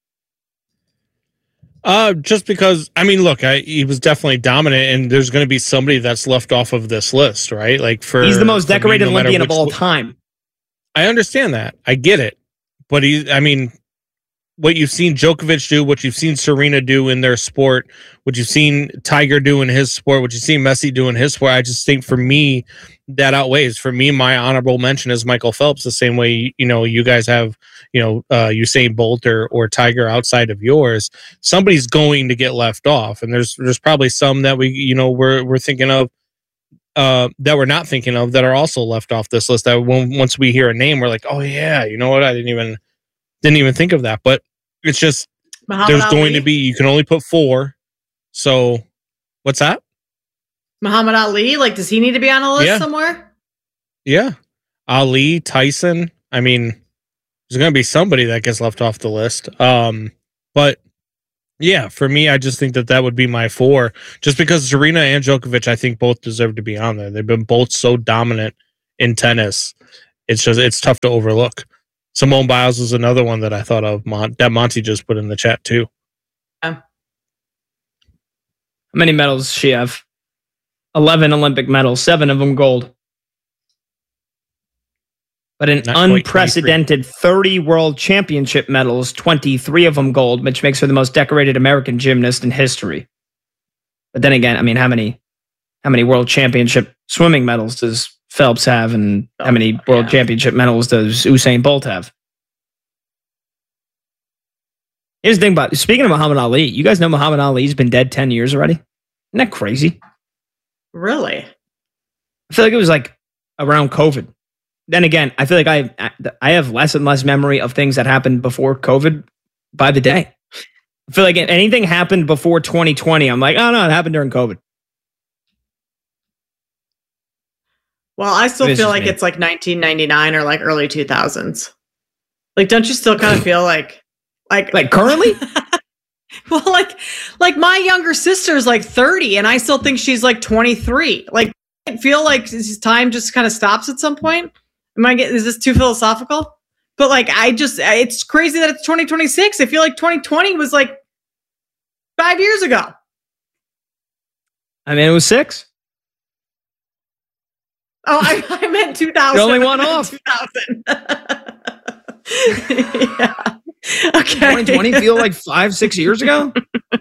Just because, I mean, look, he was definitely dominant, and there's going to be somebody that's left off of this list, right? Like he's the most decorated Olympian of all time. I understand that. I get it. But what you've seen Djokovic do, what you've seen Serena do in their sport, what you've seen Tiger do in his sport, what you've seen Messi do in his sport, I just think for me, that outweighs. For me, my honorable mention is Michael Phelps, the same way, you guys have, Usain Bolt or Tiger outside of yours. Somebody's going to get left off. And there's probably some that we're thinking of, that we're not thinking of that are also left off this list. That once we hear a name, we're like, oh yeah, you know what? I didn't even think of that. But it's just there's going to be, you can only put 4. So what's that? Muhammad Ali, like, does he need to be on a list somewhere? Yeah. Ali, Tyson. I mean, there's going to be somebody that gets left off the list. But yeah, for me, I just think that would be my 4. Just because Serena and Djokovic, I think both deserve to be on there. They've been both so dominant in tennis. It's tough to overlook. Simone Biles is another one that I thought of that Monty just put in the chat too. How many medals does she have? 11 Olympic medals, 7 of them gold. But an unprecedented 30 world championship medals, 23 of them gold, which makes her the most decorated American gymnast in history. But then again, I mean, how many world championship swimming medals does Phelps have, and how many world championship medals does Usain Bolt have? Here's the thing about, speaking of Muhammad Ali, you guys know Muhammad Ali's been dead 10 years already? Isn't that crazy? Really? I feel like it was like around COVID. Then again, I feel like I have less and less memory of things that happened before COVID by the day. I feel like if anything happened before 2020, I'm like, oh no, it happened during COVID. Well, I still feel like it's like 1999 or like early 2000s. Like, don't you still kind of feel like currently? Well, like my younger sister's like 30 and I still think she's like 23. Like, I feel like time just kind of stops at some point. Is this too philosophical? But like, it's crazy that it's 2026. I feel like 2020 was like 5 years ago. I mean, it was 6. Oh, I meant 2000. The only one off. 2000. Yeah. Okay. 2020 feel like 5-6 years ago?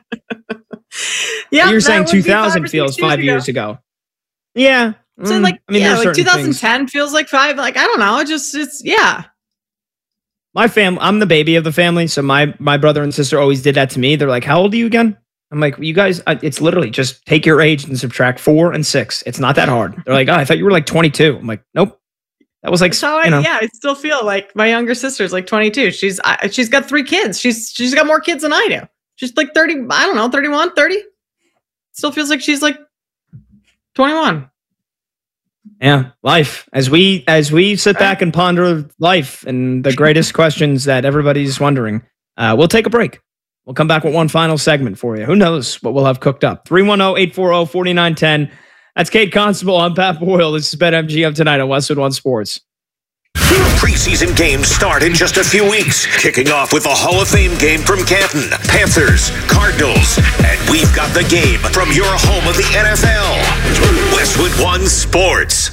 Yeah. You're saying 2000 feels 5 years ago. Yeah. So like, I mean, yeah, like 2010 feels like 5. Like, I don't know. It's yeah. My family, I'm the baby of the family. So my brother and sister always did that to me. They're like, how old are you again? I'm like, you guys, it's literally just take your age and subtract 4 and 6. It's not that hard. They're like, oh, I thought you were like 22. I'm like, nope. That was like, yeah, I still feel like my younger sister's like 22. She's got 3 kids. She's got more kids than I do. She's like 30, I don't know, 31, 30. Still feels like she's like 21. Yeah, life. As we sit back and ponder life and the greatest questions that everybody's wondering, we'll take a break. We'll come back with one final segment for you. Who knows what we'll have cooked up. 310-840-4910. That's Kate Constable. I'm Pat Boyle. This is BetMGM tonight on Westwood One Sports. Preseason games start in just a few weeks, kicking off with the Hall of Fame game from Canton, Panthers, Cardinals, and we've got the game from your home of the NFL, Westwood One Sports.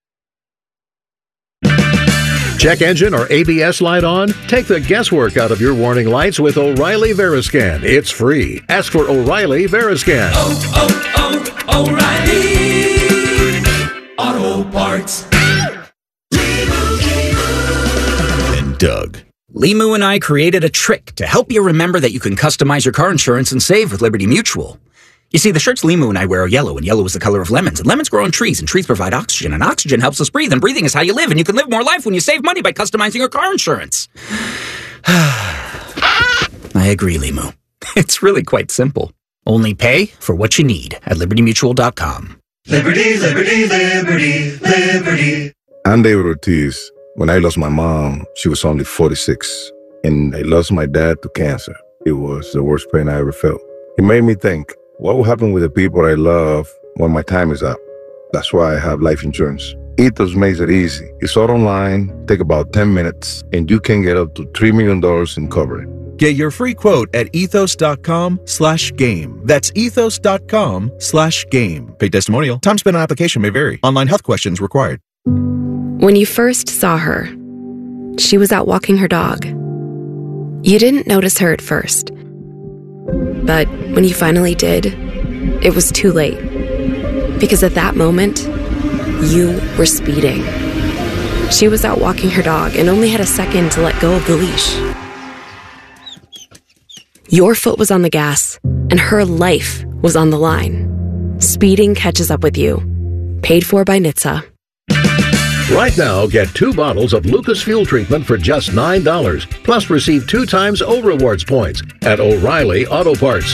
Check engine or ABS light on? Take the guesswork out of your warning lights with O'Reilly Veriscan. It's free. Ask for O'Reilly Veriscan. O'Reilly Auto Parts. And Doug. Limu and I created a trick to help you remember that you can customize your car insurance and save with Liberty Mutual. You see, the shirts Limu and I wear are yellow, and yellow is the color of lemons. And lemons grow on trees, and trees provide oxygen, and oxygen helps us breathe, and breathing is how you live, and you can live more life when you save money by customizing your car insurance. I agree, Limu. It's really quite simple. Only pay for what you need at libertymutual.com. Liberty, liberty, liberty, liberty. I'm David Ortiz. When I lost my mom, she was only 46, and I lost my dad to cancer. It was the worst pain I ever felt. It made me think, what will happen with the people I love when my time is up? That's why I have life insurance. Ethos makes it easy. It's all online, take about 10 minutes, and you can get up to $3 million in coverage. Get your free quote at ethos.com/game. That's ethos.com/game. Paid testimonial. Time spent on application may vary. Online health questions required. When you first saw her, she was out walking her dog. You didn't notice her at first. But when you finally did, it was too late. Because at that moment, you were speeding. She was out walking her dog and only had a second to let go of the leash. Your foot was on the gas, and her life was on the line. Speeding catches up with you. Paid for by NHTSA. Right now, get 2 bottles of Lucas Fuel Treatment for just $9. Plus, receive 2 times O-Rewards points at O'Reilly Auto Parts.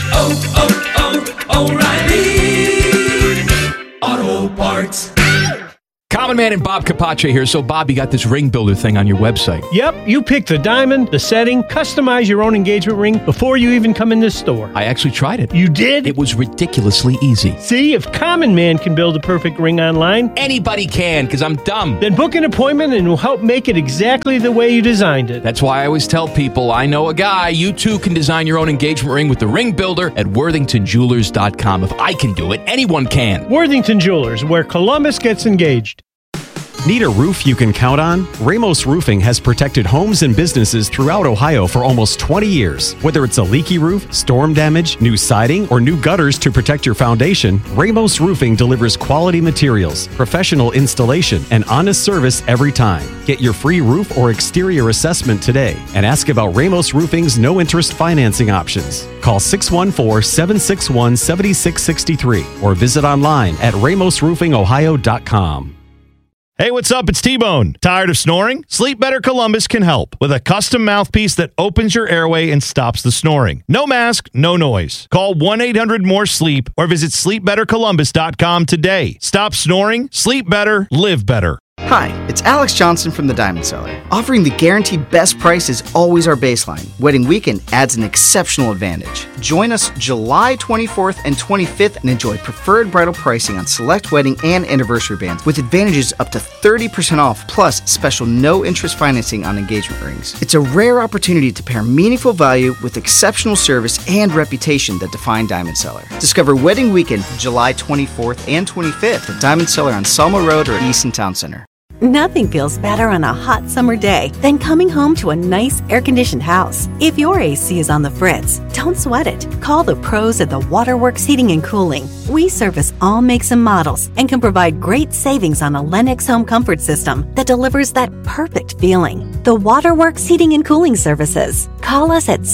O'Reilly Auto Parts. Common Man and Bob Capace here. So, Bob, you got this ring builder thing on your website. Yep, you pick the diamond, the setting, customize your own engagement ring before you even come in the store. I actually tried it. You did? It was ridiculously easy. See, if Common Man can build a perfect ring online, anybody can, because I'm dumb. Then book an appointment and we'll help make it exactly the way you designed it. That's why I always tell people, I know a guy. You too can design your own engagement ring with the Ring Builder at WorthingtonJewelers.com. If I can do it, anyone can. Worthington Jewelers, where Columbus gets engaged. Need a roof you can count on? Ramos Roofing has protected homes and businesses throughout Ohio for almost 20 years. Whether it's a leaky roof, storm damage, new siding, or new gutters to protect your foundation, Ramos Roofing delivers quality materials, professional installation, and honest service every time. Get your free roof or exterior assessment today and ask about Ramos Roofing's no-interest financing options. Call 614-761-7663 or visit online at ramosroofingohio.com. Hey, what's up? It's T-Bone. Tired of snoring? Sleep Better Columbus can help with a custom mouthpiece that opens your airway and stops the snoring. No mask, no noise. Call 1-800-MORE-SLEEP or visit sleepbettercolumbus.com today. Stop snoring, sleep better, live better. Hi, it's Alex Johnson from The Diamond Cellar. Offering the guaranteed best price is always our baseline. Wedding weekend adds an exceptional advantage. Join us July 24th and 25th and enjoy preferred bridal pricing on select wedding and anniversary bands with advantages up to 30% off plus special no-interest financing on engagement rings. It's a rare opportunity to pair meaningful value with exceptional service and reputation that define Diamond Cellar. Discover Wedding Weekend July 24th and 25th at Diamond Cellar on Selma Road or Easton Town Center. Nothing feels better on a hot summer day than coming home to a nice air-conditioned house. If your AC is on the fritz, don't sweat it. Call the pros at the Waterworks Heating and Cooling. We service all makes and models and can provide great savings on a Lennox home comfort system that delivers that perfect feeling. The Waterworks Heating and Cooling Services. Call us at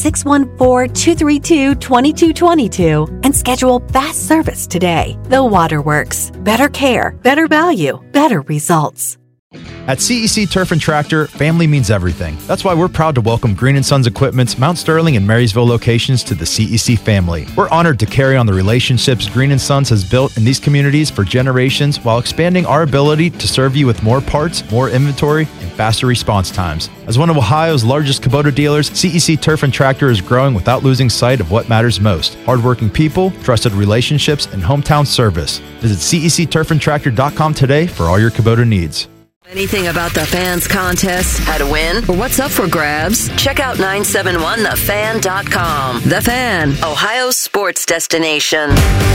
614-232-2222 and schedule fast service today. The Waterworks. Better care, better value, better results. At CEC Turf and Tractor, family means everything. That's why we're proud to welcome Green & Sons Equipment's Mount Sterling and Marysville locations to the CEC family. We're honored to carry on the relationships Green & Sons has built in these communities for generations while expanding our ability to serve you with more parts, more inventory, and faster response times. As one of Ohio's largest Kubota dealers, CEC Turf and Tractor is growing without losing sight of what matters most: hardworking people, trusted relationships, and hometown service. Visit CECTurfandTractor.com today for all your Kubota needs. Anything about the Fans contest, how to win, or what's up for grabs? Check out 971thefan.com. The Fan, Ohio's sports destination.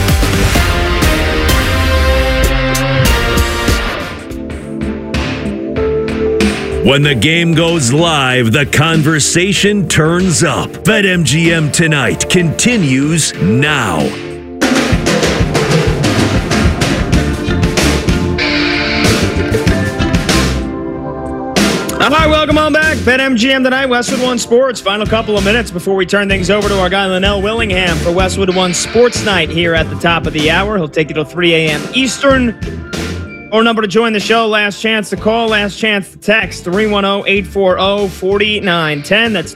When the game goes live, the conversation turns up. BetMGM Tonight continues now. All right, welcome on back. BetMGM Tonight, Westwood One Sports. Final couple of minutes before we turn things over to our guy Linnell Willingham for Westwood One Sports Night here at the top of the hour. He'll take you till 3 a.m. Eastern. Our number to join the show, last chance to call, last chance to text, 310-840-4910. That's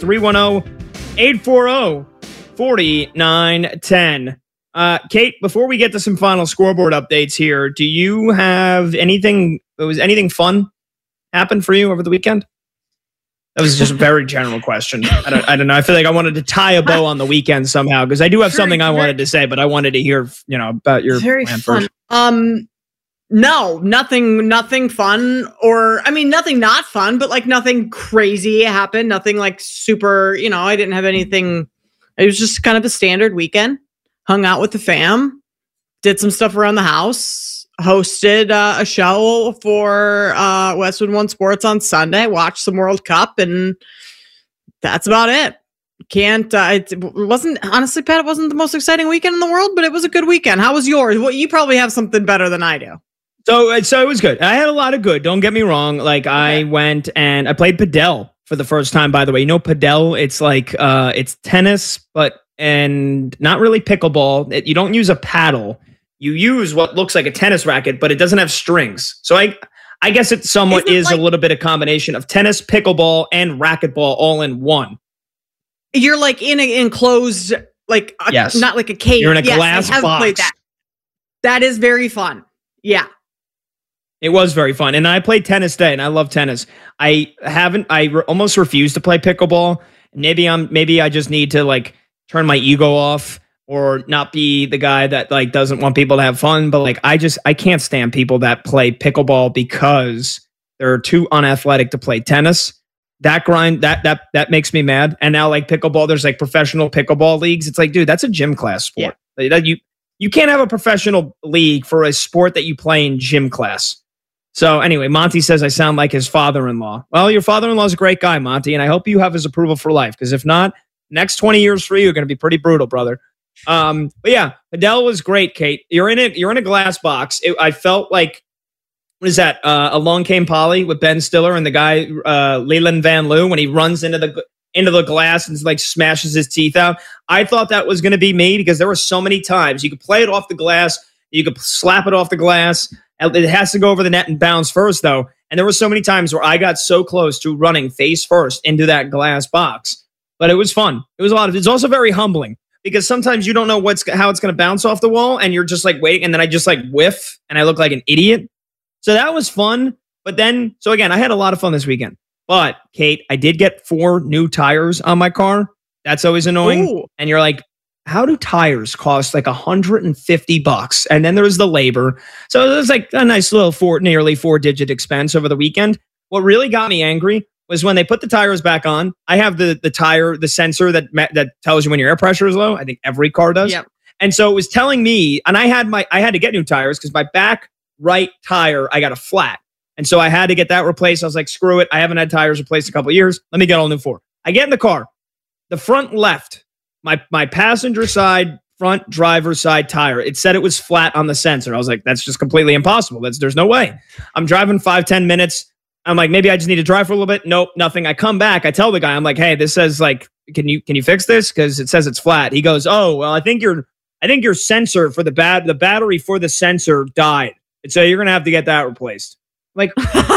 310-840-4910. Kate, before we get to some final scoreboard updates here, do you have anything fun happen for you over the weekend? That was just a very general question. I don't know. I feel like I wanted to tie a bow on the weekend somehow because I do have something I wanted to say, but I wanted to hear, about your plan first. No, nothing fun, or nothing not fun, but like nothing crazy happened. Nothing like super, I didn't have anything. It was just kind of a standard weekend. Hung out with the fam, did some stuff around the house, hosted a show for Westwood One Sports on Sunday, watched some World Cup, and that's about it. It wasn't, honestly, Pat, it wasn't the most exciting weekend in the world, but it was a good weekend. How was yours? Well, you probably have something better than I do. So it was good. I had a lot of good. Don't get me wrong. Like I went and I played padel for the first time, by the way. Padel, it's like, it's tennis, and not really pickleball. You don't use a paddle. You use what looks like a tennis racket, but it doesn't have strings. So I guess it somewhat is a little bit of combination of tennis, pickleball, and racquetball all in one. You're like in an enclosed, yes. Not like a cage. You're in a glass box. Played that. That is very fun. Yeah. It was very fun. And I played tennis today, and I love tennis. I almost refuse to play pickleball. Maybe I just need to like turn my ego off or not be the guy that like doesn't want people to have fun. But like, I can't stand people that play pickleball because they're too unathletic to play tennis. That grind, that makes me mad. And now like pickleball, there's like professional pickleball leagues. It's like, dude, that's a gym class sport. Yeah. Like, you can't have a professional league for a sport that you play in gym class. So anyway, Monty says I sound like his father-in-law. Well, your father-in-law is a great guy, Monty, and I hope you have his approval for life. Because if not, next 20 years for you are going to be pretty brutal, brother. But yeah, Adele was great, Kate. You're in a glass box. I felt like, what is that? Along Came Polly with Ben Stiller and the guy Leland Van Loo when he runs into the glass and like smashes his teeth out. I thought that was going to be me because there were so many times you could play it off the glass, you could slap it off the glass. It has to go over the net and bounce first, though. And there were so many times where I got so close to running face first into that glass box. But it was fun. It was it's also very humbling because sometimes you don't know how it's going to bounce off the wall, and you're just like waiting. And then I just like whiff, and I look like an idiot. So that was fun. But then, so again, I had a lot of fun this weekend. But Kate, I did get 4 new tires on my car. That's always annoying. Ooh. And you're like, how do tires cost like $150? And then there was the labor. So it was like a nice little nearly 4-digit expense over the weekend. What really got me angry was when they put the tires back on. I have the sensor that tells you when your air pressure is low. I think every car does. Yep. And so it was telling me, and I had to get new tires because my back right tire, I got a flat. And so I had to get that replaced. I was like, screw it. I haven't had tires replaced in a couple of years. Let me get all new 4. I get in the car. The front left, my passenger side, front driver's side tire, it said it was flat on the sensor. I was like, that's just completely impossible. There's no way. I'm driving 5-10 minutes. I'm like, maybe I just need to drive for a little bit. Nope, nothing. I come back. I tell the guy, I'm like, hey, this says like, can you fix this? Because it says it's flat. He goes, oh, well, I think your sensor for the battery for the sensor died. And so you're going to have to get that replaced. Like,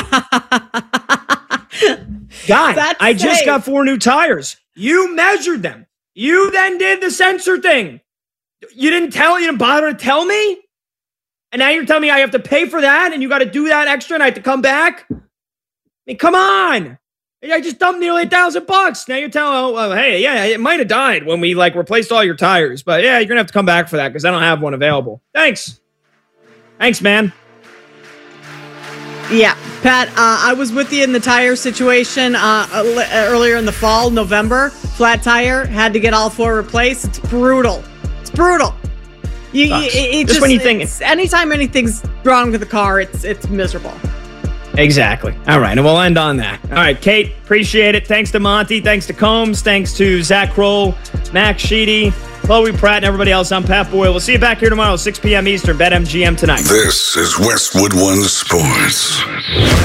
guy, I just got 4 new tires. You measured them. You then did the sensor thing. You didn't bother to tell me? And now you're telling me I have to pay for that and you got to do that extra and I have to come back? I mean, come on. I just dumped nearly $1,000. Now you're telling, hey, yeah, it might have died when we like replaced all your tires. But yeah, you're going to have to come back for that because I don't have one available. Thanks, man. Yeah, Pat, I was with you in the tire situation earlier in the fall, November. Flat tire, had to get all 4 replaced. It's brutal. When you think anytime anything's wrong with the car, it's miserable. Exactly. All right, and we'll end on that. All right, Kate, appreciate it. Thanks to Monty. Thanks to Combs. Thanks to Zach Kroll, Max Sheedy, Chloe Pratt, and everybody else. I'm Pat Boyle. We'll see you back here tomorrow, 6 p.m. Eastern. BetMGM tonight. This is Westwood One Sports.